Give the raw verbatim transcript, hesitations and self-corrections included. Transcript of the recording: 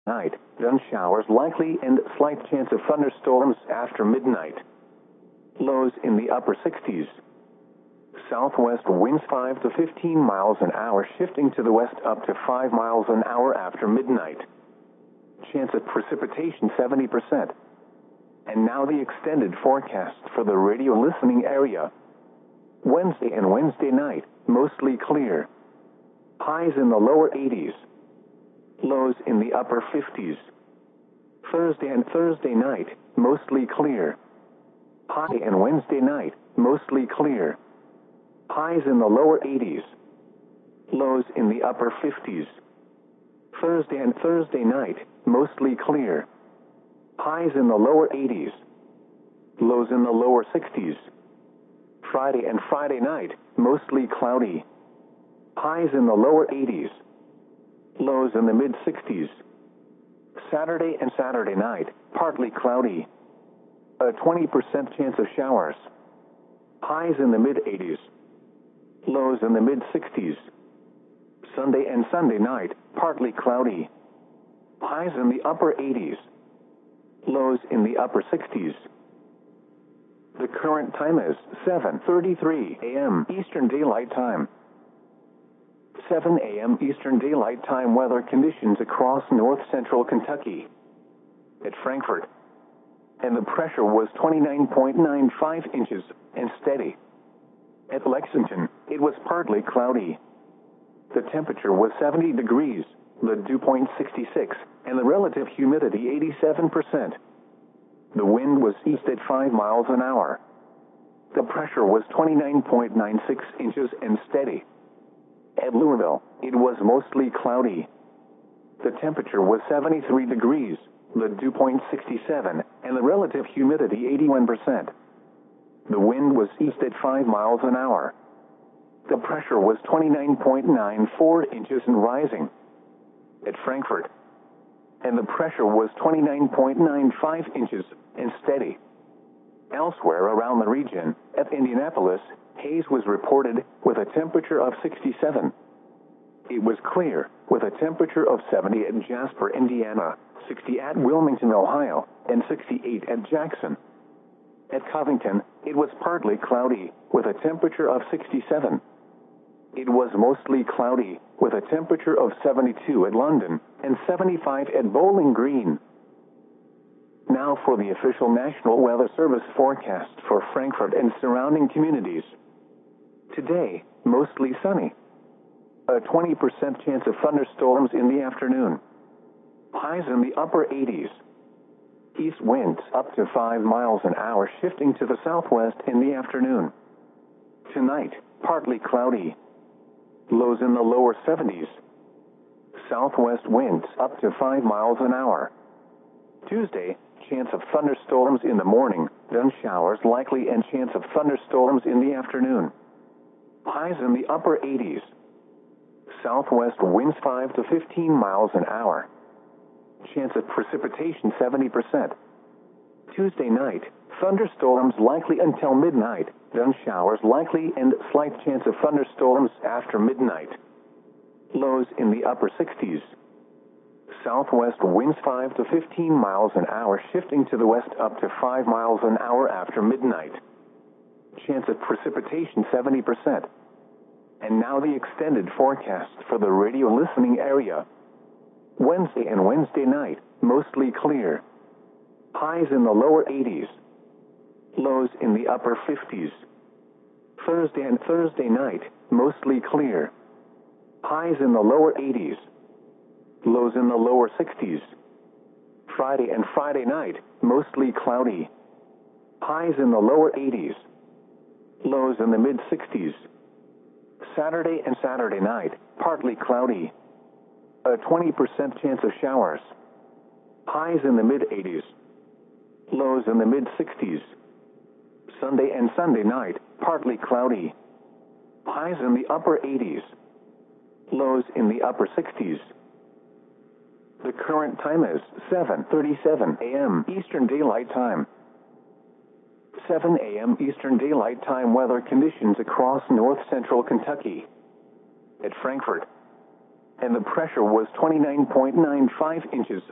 Night, then showers likely and slight chance of thunderstorms after midnight. Lows in the upper sixties. Southwest winds five to fifteen miles an hour, shifting to the west up to five miles an hour after midnight. Chance of precipitation seventy percent. And now the extended forecast for the radio listening area. Wednesday and Wednesday night, mostly clear. Highs in the lower eighties. Lows in the upper fifties. Thursday and Thursday night, mostly clear. High and Wednesday night, mostly clear. Highs in the lower eighties. Lows in the upper fifties. Thursday and Thursday night, mostly clear. Highs in the lower eighties. Lows in the lower sixties. Friday and Friday night, mostly cloudy. Highs in the lower eighties. Lows in the mid-sixties. Saturday and Saturday night, partly cloudy. A twenty percent chance of showers. Highs in the mid-eighties. Lows in the mid-sixties. Sunday and Sunday night, partly cloudy. Highs in the upper eighties. Lows in the upper sixties. The current time is seven thirty-three a m Eastern Daylight Time. seven a m Eastern Daylight Time weather conditions across north-central Kentucky. At Frankfort. And the pressure was twenty-nine point nine five inches and steady. At Lexington, it was partly cloudy. The temperature was seventy degrees, the dew point sixty-six, and the relative humidity eighty-seven percent. The wind was east at five miles an hour. The pressure was twenty-nine point nine six inches and steady. At Louisville, it was mostly cloudy. The temperature was seventy-three degrees, the dew point sixty-seven, and the relative humidity eighty-one percent. The wind was east at five miles an hour. The pressure was twenty-nine point nine four inches and rising. At Frankfort. And the pressure was twenty-nine point nine five inches and steady. Elsewhere around the region, at Indianapolis, haze was reported with a temperature of sixty-seven. It was clear, with a temperature of seventy at Jasper, Indiana, sixty at Wilmington, Ohio, and sixty-eight at Jackson. At Covington, it was partly cloudy, with a temperature of sixty-seven. It was mostly cloudy, with a temperature of seventy-two at London, and seventy-five at Bowling Green. Now for the official National Weather Service forecast for Frankfort and surrounding communities. Today, mostly sunny. A twenty percent chance of thunderstorms in the afternoon. Highs in the upper eighties. East winds up to five miles an hour, shifting to the southwest in the afternoon. Tonight, partly cloudy. Lows in the lower seventies. Southwest winds up to five miles an hour. Tuesday, chance of thunderstorms in the morning, then showers likely and chance of thunderstorms in the afternoon. Highs in the upper eighties. Southwest winds five to fifteen miles an hour. Chance of precipitation seventy percent. Tuesday night, thunderstorms likely until midnight, then showers likely and slight chance of thunderstorms after midnight. Lows in the upper sixties. Southwest winds five to fifteen miles an hour, shifting to the west up to five miles an hour after midnight. Chance of precipitation seventy percent. And now the extended forecast for the radio listening area. Wednesday and Wednesday night, mostly clear. Highs in the lower eighties. Lows in the upper fifties. Thursday and Thursday night, mostly clear. Highs in the lower eighties. Lows in the lower sixties. Friday and Friday night, mostly cloudy. Highs in the lower eighties. Lows in the mid-sixties. Saturday and Saturday night, partly cloudy. A twenty percent chance of showers. Highs in the mid-eighties. Lows in the mid-sixties. Sunday and Sunday night, partly cloudy. Highs in the upper eighties. Lows in the upper sixties. The current time is seven thirty-seven a m Eastern Daylight Time. seven a m Eastern Daylight Time weather conditions across north-central Kentucky. At Frankfort. And the pressure was twenty-nine point nine five inches